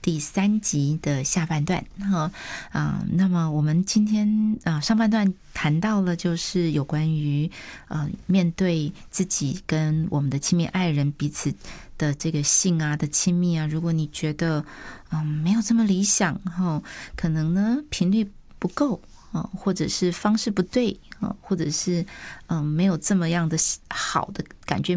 第3集的下半段那么我们今天上半段谈到了就是有关于面对自己跟我们的亲密爱人彼此的这个性的亲密如果你觉得没有这么理想可能呢频率不够或者是方式不对或者是没有这么样的好的感觉